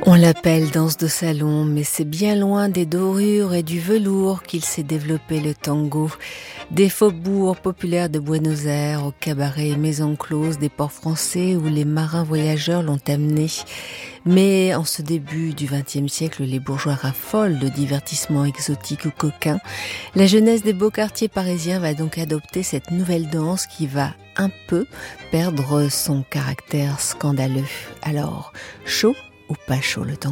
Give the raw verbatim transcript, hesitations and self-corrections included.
On l'appelle danse de salon, mais c'est bien loin des dorures et du velours qu'il s'est développé le tango. Des faubourgs populaires de Buenos Aires aux cabarets et maisons closes des ports français où les marins voyageurs l'ont amené. Mais en ce début du vingtième siècle, les bourgeois raffolent de divertissements exotiques ou coquins. La jeunesse des beaux quartiers parisiens va donc adopter cette nouvelle danse qui va un peu perdre son caractère scandaleux. Alors, chaud ou pas chaud le tango ?